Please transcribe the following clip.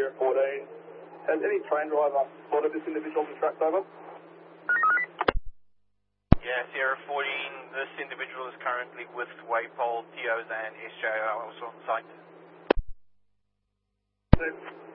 Sierra 14. Has any train driver spotted this individual on the tracks over? Yeah, Sierra 14, this individual is currently with Waypole, TOs and SJR also on site.